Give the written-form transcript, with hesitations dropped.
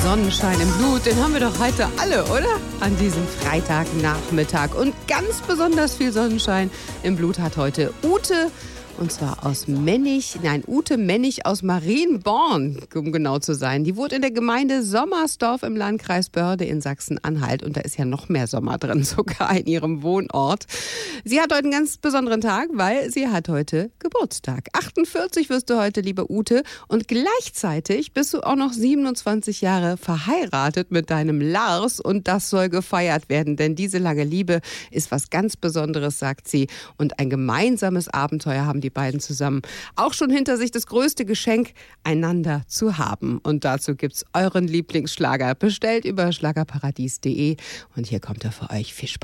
Sonnenschein im Blut, den haben wir doch heute alle, oder? An diesem Freitagnachmittag. Und ganz besonders viel Sonnenschein im Blut hat heute Ute. Und zwar aus Ute Mennig aus Marienborn, um genau zu sein. Die wohnt in der Gemeinde Sommersdorf im Landkreis Börde in Sachsen-Anhalt. Und da ist ja noch mehr Sommer drin, sogar in ihrem Wohnort. Sie hat heute einen ganz besonderen Tag, weil sie hat heute Geburtstag. 48 wirst du heute, liebe Ute. Und gleichzeitig bist du auch noch 27 Jahre verheiratet mit deinem Lars. Und das soll gefeiert werden, denn diese lange Liebe ist was ganz Besonderes, sagt sie. Und ein gemeinsames Abenteuer haben die beiden zusammen auch schon hinter sich, das größte Geschenk, einander zu haben. Und dazu gibt's euren Lieblingsschlager. Bestellt über schlagerparadies.de. Und hier kommt er für euch. Viel Spaß.